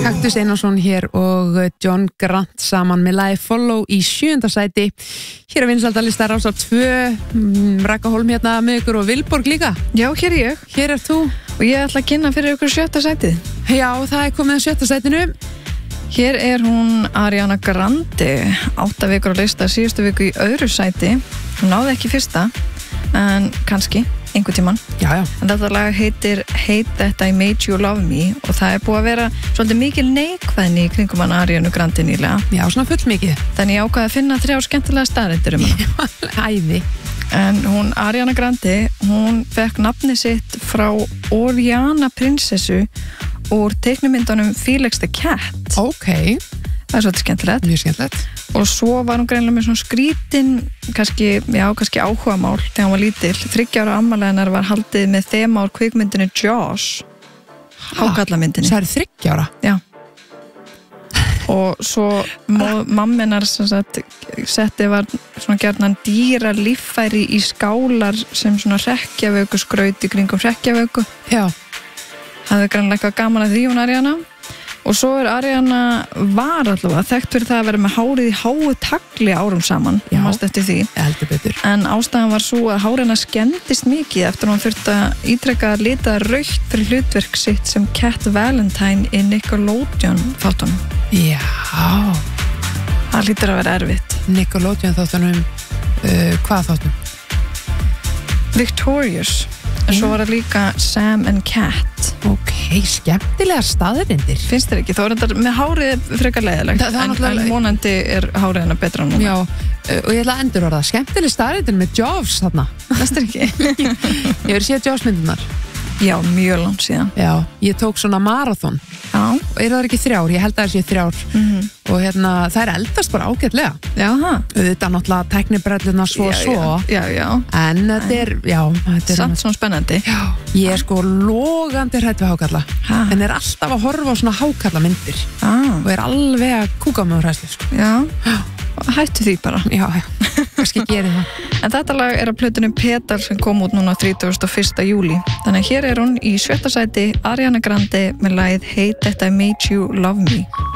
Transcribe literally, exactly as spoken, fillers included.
Kaktus Einarsson hér og John Grant saman með lagi Follow í sjöunda sæti. Hér er vinsældalista Rásar tvö, Raka Hólm hérna með ykkur og Vilborg líka. Já, hér er ég. Hér er þú. Og ég ætla að kynna fyrir ykkur sjötta sætið. Já, það er komið að sjötta sætinu. Hér er hún Ariana Grande, átta vikur á lista, síðustu viku í öðru sæti. Hún náði ekki fyrsta, en kannski einhvern tímann. Já, já. En þetta lag heitir Hate That I Made You Love Me og það er búið að vera svolítið mikil neikvæðni í kringum hann Arianu Grande nýlega. Já, svona full mikið. Þannig ég ákvaði að finna þrjá skemmtilega staðreyndir um hana. Æði. En hún, Ariana Grande, hún fekk nafni sitt frá Oriana prinsessu úr teiknumyndunum Felix the Cat. Ok. Það er svolítið skemmtilegt. Mjög skemmtilegt. Og svo var hún greinilega með svona skrítin, kannski, já, kannski áhugamál þegar hún var lítil. Þriggja ára afmæli hennar var haldið með þema úr kvikmyndinu Jaws. Hákallamyndinni. Það er þriggja ára? Já. Og svo mamma hennar sem sagt, setti var svona gjarnan dýra líffæri í skálar sem svona hrekkjavöku skraut í kringum hrekkjavöku. Já. Það er greinilega eitthvað gaman að því hún Ariana. Og svo er Ariana var allavega þekkt fyrir það að vera með hárið í háu tagli árum saman. Já, eftir því. Heldur betur. En ástæðan var svo að hárina skemmtist mikið eftir að hún þurfti að ítrekka að lita rautt fyrir hlutverk sitt sem Cat Valentine í Nickelodeon þáttunum. Já. Það hlýtur að vera erfitt. Nickelodeon þáttunum, uh, hvað þáttunum? Victorious. En svo var það líka Sam and Cat. Ok, skemmtilega staðrindir. Finnst þér ekki? Þá er þetta með hárið frekar leiðilegt. Þa, það en, náttúrulega... en vonandi er hárið hennar betra núna. Já, og ég ætla að endur orða. Skemmtilega staðrindir með Jaws þarna. Það er ekki. Ég verið séð Jaws myndunar. Já, mjög langt síðan. Já, ég tók svona marathon. Já. Og er það ekki þrjár? Ég held að það sé þrjár. Mm-hmm. Og hérna, það er eldast bara ágætlega. Já, það. Þetta er náttúrulega teknibrelluna svo og svo. Já, já. En þetta er, já. Þetta er samt svona spennandi. Já. Ég er sko logandi hrædd við hákarla. Ha. En er alltaf að horfa á svona hákarla myndir. Ah. Og er alveg að kúka með hræðslu, sko. Já. Hættu því bara. Já, já. Kannski gerir það. En þetta lag er á plötunum Petal sem kom út núna þrítugasta og fyrsta júlí. Þannig að hér er hún í sjötta sæti Ariana Grande með lagið Hate That I Made You Love Me.